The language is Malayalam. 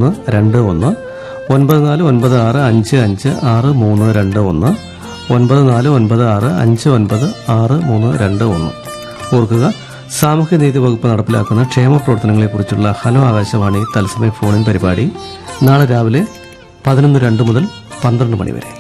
9496556321 9496556321 9496596321. ഓർക്കുക, സാമൂഹ്യനീതി വകുപ്പ് നടപ്പിലാക്കുന്ന ക്ഷേമ പ്രവർത്തനങ്ങളെക്കുറിച്ചുള്ള ഹലോ ആകാശവാണി തത്സമയ ഫോണിൻ പരിപാടി നാളെ രാവിലെ 11:02 മുതൽ 12 മണി വരെ.